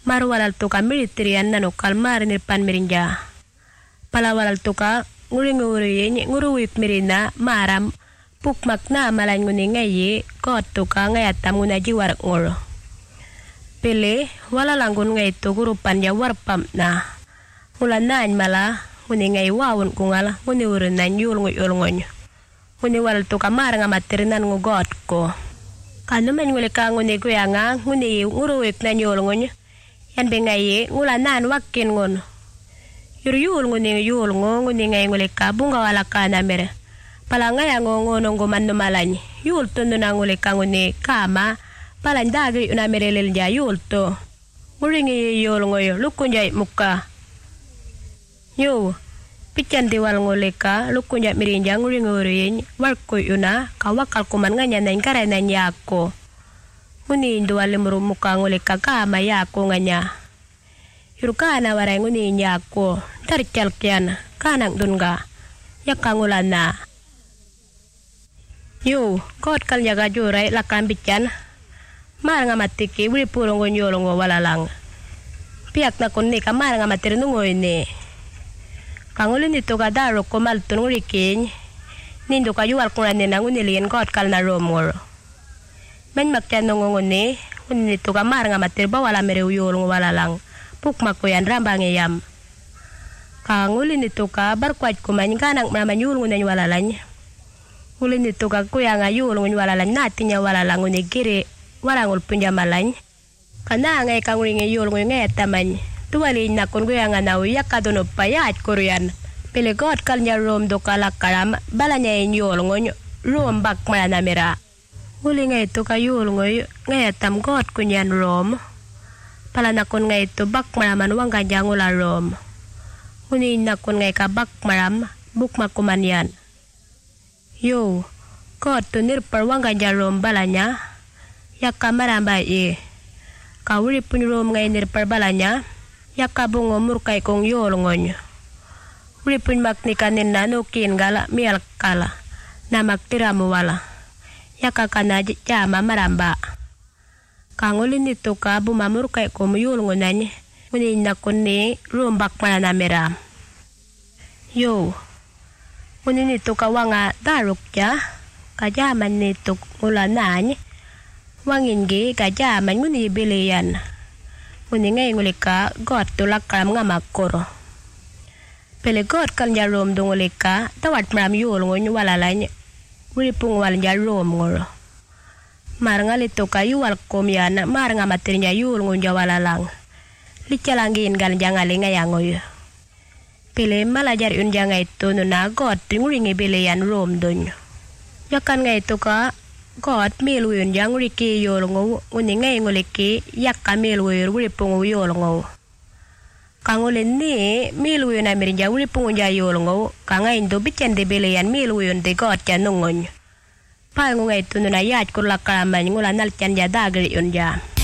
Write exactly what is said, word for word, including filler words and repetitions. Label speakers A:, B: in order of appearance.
A: marwalal tuka military an nanokal marinir pan mirinja palawalal tuka nguri nguri ye nguru wik mirina maram puk makna malan nguni ngayi kot tuka ngayatam nguna jiwar ngoro pele wala langun ngai to guru panja warpam na ulan nan mala nguni ngai wawun kungala nguni urun nan yul ngoy yul ngonyo nguni wal tuka mar nga materinan ngugot ko kanu men ngule ka nguni kuyanga nguni nguru wik nan yul ngonyo yan be ngai ngula nan wakin ngono yur yul nguni yul ngo nguni ngai ngule ka bunga wala kana mere pala ngaya ngo ngono ngo manno malany yul to no ngule ka nguni kama pala ndagri una mere lel ja yul to nguringi yul ngoyo lukunjay muka yo pican diwal ngule ka lukunjay mirinja nguringi uriyin warko yuna kawakal kuman nganya nan karena nyako nguni nduwal limuru muka ngule ka kama yako nganya yurkana waray nguni nyako tarcal kian kanang dunga yakangulana yo kot kal yaga juray lakam bican mar nga matiki wuri puro ngonyolo ngo walalang piak na kunni ka mar nga matir nungoy ni kangulin nito ka daro ko malton nguri kin nindo ka yuwal kuna nina ngunilin kot kal na romor men makyan nungunguni kunin nito ka mar nga matir ba wala mere uyolo ngo walalang puk makuyan rambang iyam kangulin nito ka barkwaj kuman kanang mamanyul ngunan walalany ulin nito ka kuya nga yul ngun walalany natin ya walalang nguni giri warangul punja malany kana ngay kang ringi yul ngun ngay taman tuwali na kun kuya nga nawi yakadono payat korean piligot kal nya rom do kalakaram balanya yul ngun rom bak mana mera uli ngay to ka yul ngun ngay tam got kunyan rom pala na kun ngay to bak maraman wang kanyangula rom uni na kun ngay ka bak maram buk makumanyan yo kot to nirpar wang kanyarom balanya yakka maramba e kawuri punrom ngay nirpar balanya yakka bungo murkay kong yol ngonyo uri pun maknikanin na nukin gala mial kala na maktiramu wala yakka kana jama maramba kangulin nito ka bumamur kay kumuyul ngunany ngunin na kunni rumbak mana meram yo ngunin nito ka wanga daruk ya kajaman nito ngulanany wangin gi kajaman nguni bilian nguni ngay ngulika got tulak karam nga makoro pele got kal nyarom dungulika tawat maram yul ngun walalany uri pung wal nyarom ngoro mar nga lito kayu wal komyana mar nga maternya yul ngun jawalalang licalangin gal jangali nga yangoy pile malajar un jangay to no na got nguri ngibilian rom don yakan ngay to ka got milu yun jang riki yul ngo uni ngay nguliki yakka milu yur uri pungu yul ngo kangulin ni milu yun amirinja uri pungu ja yul ngo kangay ndo bican de bilian milu yun de got janungon pal ngay to no na yat kurlakaman ngulanal chan ja dagri yun ja